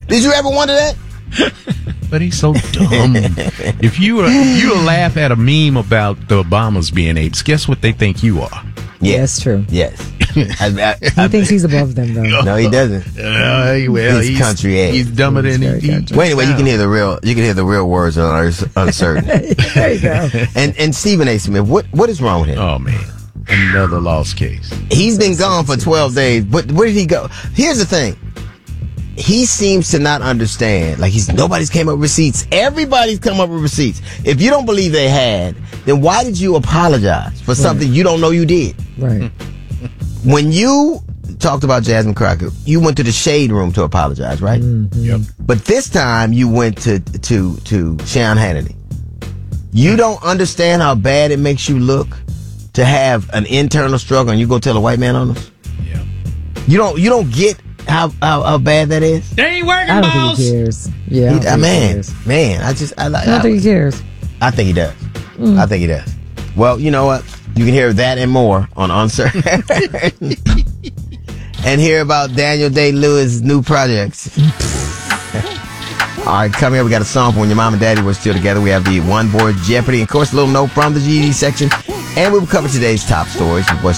Did you ever wonder that? But he's so dumb. If you laugh at a meme about the Obamas being apes, guess what they think you are? Yeah, that's true. Yes. He thinks he's above them, though. No, he doesn't. He's country ass. He's dumber than he. Well, anyway, you can hear the real words are uncertain. There you go. And Stephen A. Smith, what is wrong with him? Oh man, another lost case. He's been gone for 12 days, but where did he go? Here's the thing. He seems to not understand. Like nobody's came up with receipts. Everybody's come up with receipts. If you don't believe they had, then why did you apologize for something you don't know you did? Right. When you talked about Jasmine Crockett, you went to the shade room to apologize, right? Mm-hmm. Yep. But this time you went to Sean Hannity. You don't understand how bad it makes you look to have an internal struggle and you go tell a white man on us? Yeah. You don't get how bad that is? They ain't working, I don't boss. think he cares. Yeah. I don't think he cares. I think he does. I think he does. Well, you know what? You can hear that and more on Uncertain. And hear about Daniel Day-Lewis' new projects. All right, coming up, we got a song for when your mom and daddy were still together. We have the One Board Jeopardy. And, of course, a little note from the GED section. And we will cover today's top stories with what's